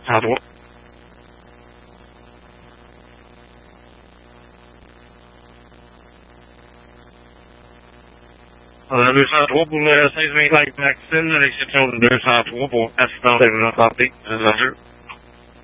Hallå? Du sa Robo, säg som like Maxen, eller jag tror du sa Robo, efter det var klart,